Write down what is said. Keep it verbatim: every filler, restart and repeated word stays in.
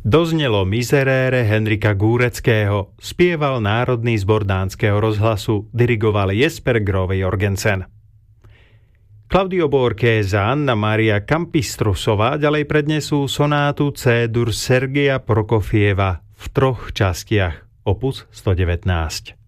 Doznelo Miserere Henrika Gúreckého, spieval Národný zbor dánskeho rozhlasu, dirigoval Jesper Grove Jorgensen. Claudio Borghese a Anna Maria Campistrusová ďalej prednesú sonátu C-dur Sergeja Prokofieva v troch častiach, opus sto devätnásť.